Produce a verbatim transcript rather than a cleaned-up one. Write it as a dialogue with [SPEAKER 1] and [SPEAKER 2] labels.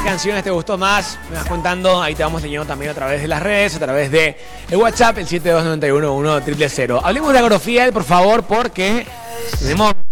[SPEAKER 1] canciones te gustó más? Me vas contando, ahí te vamos teniendo también a través de las redes, a través de el WhatsApp, el siete dos nueve uno uno cero cero cero. Hablemos de Agrofiel, por favor, porque tenemos